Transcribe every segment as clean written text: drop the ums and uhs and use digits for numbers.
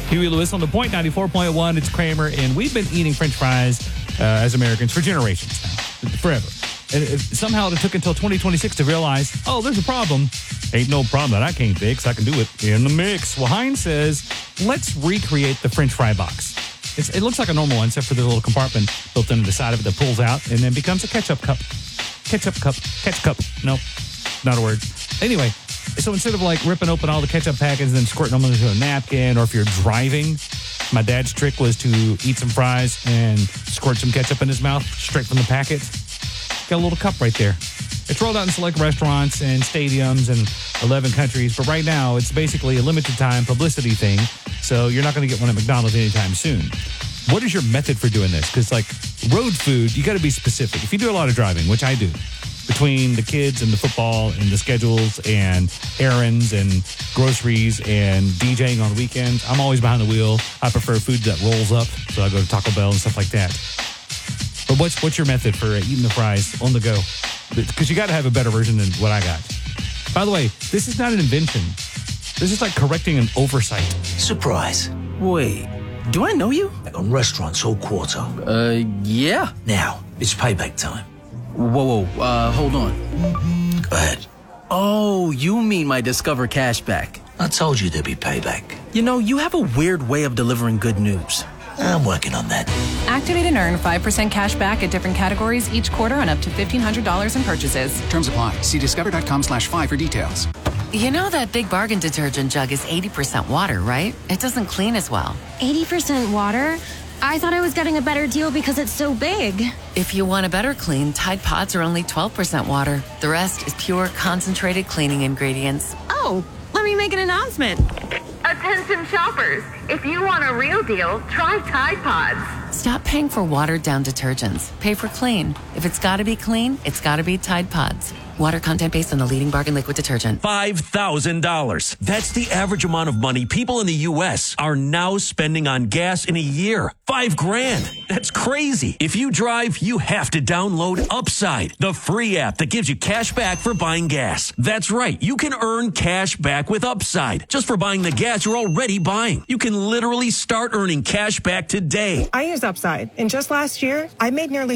Huey Lewis on the Point 94.1. It's Kramer, and we've been eating French fries as Americans for generations now, forever. And somehow it took until 2026 to realize, oh, there's a problem. Ain't no problem that I can't fix. I can do it in the mix. Well, Heinz says, let's recreate the French fry box. It looks like a normal one, except for the little compartment built into the side of it that pulls out and then becomes a ketchup cup. Ketchup cup. Nope, not a word. Anyway, so instead of like ripping open all the ketchup packets and then squirting them into a napkin, or if you're driving, my dad's trick was to eat some fries and squirt some ketchup in his mouth straight from the packet. Got a little cup right there. It's rolled out in select restaurants and stadiums in 11 countries, but right now it's basically a limited time publicity thing, so you're not going to get one at McDonald's anytime soon. What is your method for doing this? Because like road food, you got to be specific. If you do a lot of driving, which I do, between the kids and the football and the schedules and errands and groceries and DJing on weekends, I'm always behind the wheel. I prefer food that rolls up, so I go to Taco Bell and stuff like that. But what's your method for eating the fries on the go? Because you got to have a better version than what I got. By the way, this is not an invention. This is like correcting an oversight. Surprise. Wait, do I know you? On restaurants all quarter. Yeah. Now, it's payback time. Whoa, hold on. Go ahead. Oh, you mean my Discover cashback. I told you there'd be payback. You know, you have a weird way of delivering good news. I'm working on that. Activate and earn 5% cash back at different categories each quarter on up to $1,500 in purchases. Terms apply. See discover.com/5 for details. You know that Big Bargain detergent jug is 80% water, right? It doesn't clean as well. 80% water? I thought I was getting a better deal because it's so big. If you want a better clean, Tide Pods are only 12% water. The rest is pure, concentrated cleaning ingredients. Oh, let me make an announcement. Attention shoppers, if you want a real deal, try Tide Pods. Stop paying for watered-down detergents. Pay for clean. If it's got to be clean, it's got to be Tide Pods. Water content based on the leading bargain liquid detergent. $5,000. That's the average amount of money people in the U.S. are now spending on gas in a year. $5,000. That's crazy. If you drive, you have to download Upside, the free app that gives you cash back for buying gas. That's right. You can earn cash back with Upside just for buying the gas you're already buying. You can literally start earning cash back today. I use Upside, and just last year, I made nearly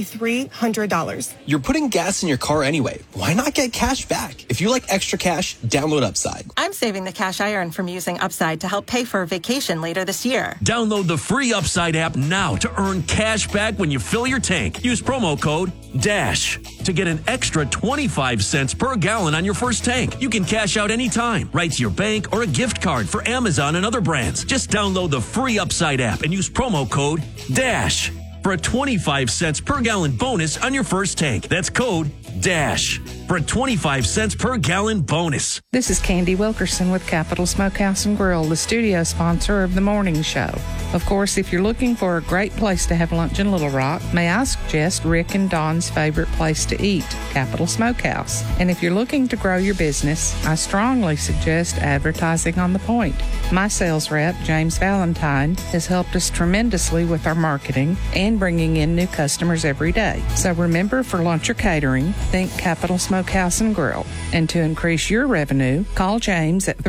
$300. You're putting gas in your car anyway. Why not get cash back? If you like extra cash, download Upside. I'm saving the cash I earn from using Upside to help pay for a vacation later this year. Download the free Upside app now to earn cash back when you fill your tank. Use promo code DASH to get an extra 25 cents per gallon on your first tank. You can cash out anytime, right to your bank or a gift card for Amazon and other brands. Just download the free Upside app and use promo code DASH for a 25 cents per gallon bonus on your first tank. That's code DASH for a 25 cents per gallon bonus. This is Candy Wilkerson with Capital Smokehouse and Grill, the studio sponsor of the morning show. Of course, if you're looking for a great place to have lunch in Little Rock, may I suggest Rick and Don's favorite place to eat, Capital Smokehouse. And if you're looking to grow your business, I strongly suggest advertising on the Point. My sales rep, James Valentine, has helped us tremendously with our marketing and bringing in new customers every day. So remember, for lunch or catering, think Capital Smokehouse and Grill. And to increase your revenue, call James at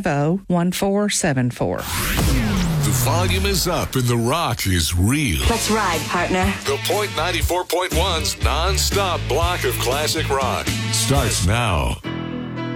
350-1474. The volume is up and the rock is real. Let's ride, partner. The Point 94.1's non-stop block of classic rock starts now.